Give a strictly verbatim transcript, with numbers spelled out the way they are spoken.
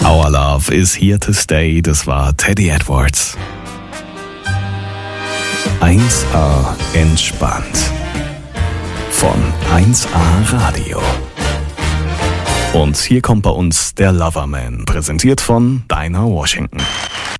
Our Love is Here to Stay, das war Teddy Edwards. eins A entspannt. Von eins A Radio. Und hier kommt bei uns der Loverman, präsentiert von Dinah Washington.